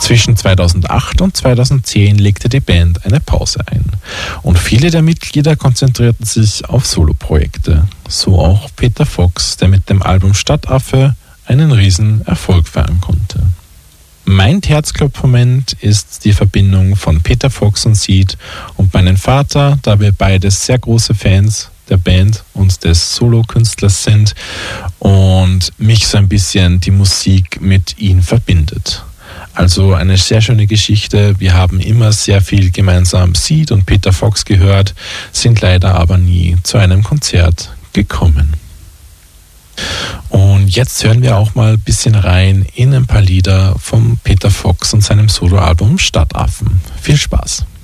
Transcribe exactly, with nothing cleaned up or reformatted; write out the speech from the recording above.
Zwischen zweitausendacht und zweitausendzehn legte die Band eine Pause ein und viele der Mitglieder konzentrierten sich auf Soloprojekte. So auch Peter Fox, der mit dem Album Stadtaffe einen riesen Erfolg feiern konnte. Mein Herzklopfmoment ist die Verbindung von Peter Fox und Sid und meinen Vater, da wir beide sehr große Fans der Band und des Solokünstlers sind und mich so ein bisschen die Musik mit ihm verbindet. Also eine sehr schöne Geschichte. Wir haben immer sehr viel gemeinsam Sid und Peter Fox gehört, sind leider aber nie zu einem Konzert gekommen. Und jetzt hören wir auch mal ein bisschen rein in ein paar Lieder von Peter Fox und seinem Soloalbum Stadtaffen. Viel Spaß!